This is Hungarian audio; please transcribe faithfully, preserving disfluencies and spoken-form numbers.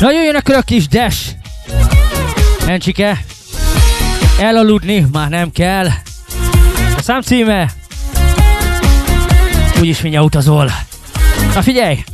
Na jöjjön akkor a kis dash. Encsike. Elaludni már nem kell. A szám címe. Úgyis mindjárt utazol. Na figyelj!